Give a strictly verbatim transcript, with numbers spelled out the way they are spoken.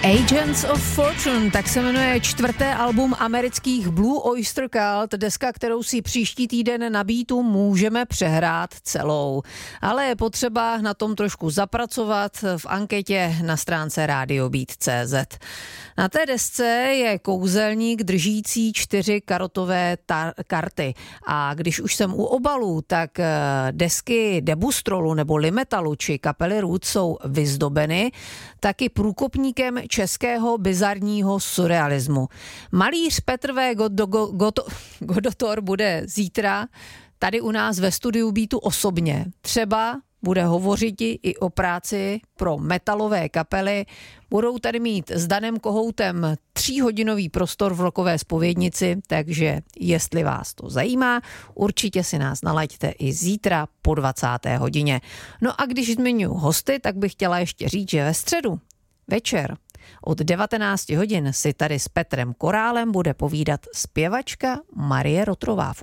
Agents of Fortune, tak se jmenuje čtvrté album amerických Blue Oyster Cult, deska, kterou si příští týden na Beatu můžeme přehrát celou. Ale je potřeba na tom trošku zapracovat v anketě na stránce radio beat tečka cé zet. Na té desce je kouzelník držící čtyři karotové tar- karty a když už jsem u obalů, tak desky Debustrolu nebo Limetalu či kapely Roots jsou vyzdobeny taky průkopníkem českého bizarního surrealismu. Malíř Petr V. Godotor bude zítra tady u nás ve studiu Beatu osobně. Třeba bude hovořit i o práci pro metalové kapely. Budou tady mít s Danem Kohoutem tříhodinový prostor v Rokové zpovědnici, takže jestli vás to zajímá, určitě si nás nalaďte i zítra po dvacáté hodině. No a když zmiňuji hosty, tak bych chtěla ještě říct, že ve středu večer od devatenáct hodin si tady s Petrem Korálem bude povídat zpěvačka Marie Rotrová.